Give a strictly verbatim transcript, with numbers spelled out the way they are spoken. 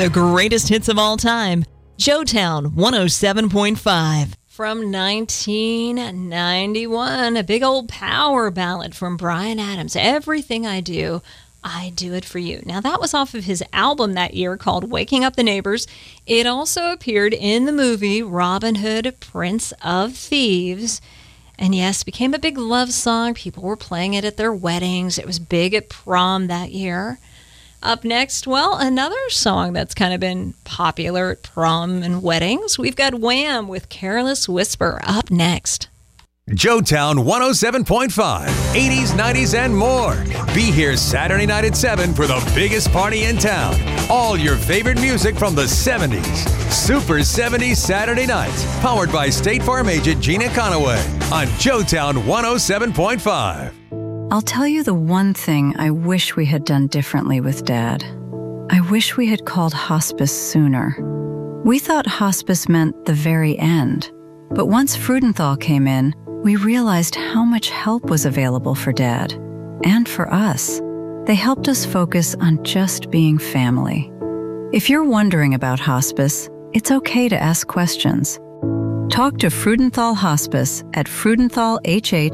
the greatest hits of all time. Joetown one oh seven point five. From nineteen ninety-one, a big old power ballad from Bryan Adams. Everything I do, I do it for you. Now, that was off of his album that year called Waking Up the Neighbors. It also appeared in the movie Robin Hood, Prince of Thieves. And yes, became a big love song. People were playing it at their weddings. It was big at prom that year. Up next, well, another song that's kind of been popular at prom and weddings. We've got Wham! With Careless Whisper up next. Joetown one oh seven point five, eighties, nineties, and more. Be here Saturday night at seven for the biggest party in town. All your favorite music from the seventies. Super seventies Saturday nights. Powered by State Farm agent Gina Conaway on Joetown one oh seven point five. I'll tell you the one thing I wish we had done differently with Dad. I wish we had called hospice sooner. We thought hospice meant the very end. But once Freudenthal came in, we realized how much help was available for Dad and for us. They helped us focus on just being family. If you're wondering about hospice, it's okay to ask questions. Talk to Freudenthal Hospice at freudenthal h h